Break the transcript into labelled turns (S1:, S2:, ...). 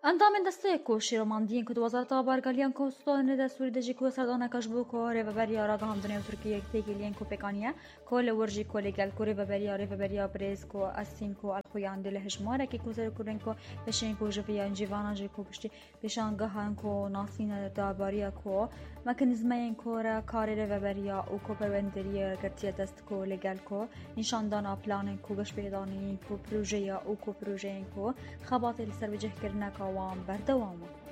S1: اندام دسته کو شیروماندین که وزارت آبارگالیان کو ستون دستوری دجی کو سردانه کشبو کو ریوبری آرا هم دنیا ترکیه تیگلیان کو پکانیه کل ورجی کلیگل کو ریوبری بریز کو اسیم کو الخویان دل هشماره که کو زر کورن کو بشین کو جویا جیوانا جی کو پشتی بشانگاهان کو ناسین داباریا کو مکانیزمین کو را کار ریوبری او کو پروندری گرتی دست کو لگل کو نشاندان پلان کو گش پیدانی کو پروژه او کو پروژه کو خبات سر وجه کرنا وان بردوامه